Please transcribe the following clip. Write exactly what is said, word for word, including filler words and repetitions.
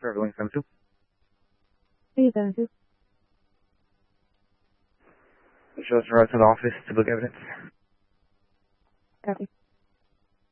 Traveling seven two. Hey, seven two. Show us right to the office to book evidence. Copy.